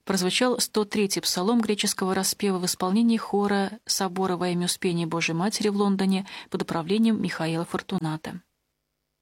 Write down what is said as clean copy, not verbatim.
прозвучал 103-й псалом греческого распева в исполнении хора собора во имя Успения Божией Матери в Лондоне под управлением Михаила Фортуната.